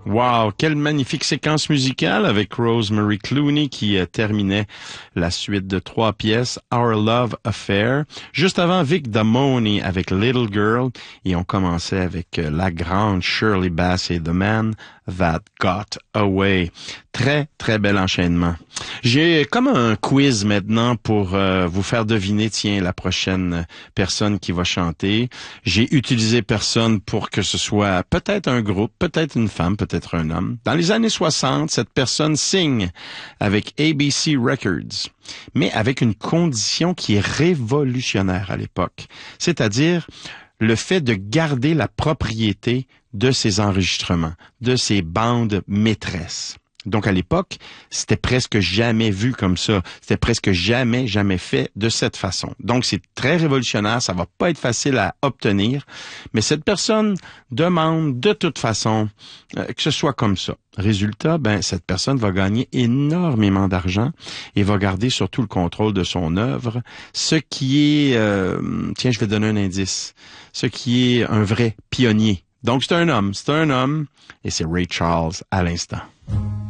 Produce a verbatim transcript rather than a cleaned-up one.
Wow, quelle magnifique séquence musicale avec Rosemary Clooney qui euh, terminait la suite de trois pièces, Our Love Affair. Juste avant, Vic Damone avec Little Girl et on commençait avec euh, la grande Shirley Bassey, The Man That Got Away. Très, très bel enchaînement. J'ai comme un quiz maintenant pour euh, vous faire deviner, tiens, la prochaine personne qui va chanter. J'ai utilisé personne pour que ce soit peut-être un groupe, peut-être une femme, peut-être un homme. Dans les années soixante, cette personne signe avec A B C Records, mais avec une condition qui est révolutionnaire à l'époque. C'est-à-dire le fait de garder la propriété de ses enregistrements, de ses bandes maîtresses. Donc, à l'époque, c'était presque jamais vu comme ça. C'était presque jamais, jamais fait de cette façon. Donc, c'est très révolutionnaire. Ça va pas être facile à obtenir. Mais cette personne demande de toute façon euh, que ce soit comme ça. Résultat, ben, cette personne va gagner énormément d'argent et va garder surtout le contrôle de son œuvre. Ce qui est, euh, tiens, je vais donner un indice. Ce qui est un vrai pionnier. Donc, c'est un homme. C'est un homme. Et c'est Ray Charles à l'instant.